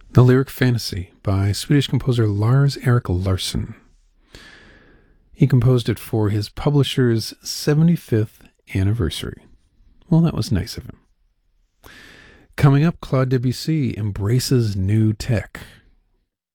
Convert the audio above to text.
The Lyric Fantasy by Swedish composer Lars Erik Larsson. He composed it for his publisher's 75th anniversary. Well, that was nice of him. Coming up, Claude Debussy embraces new tech.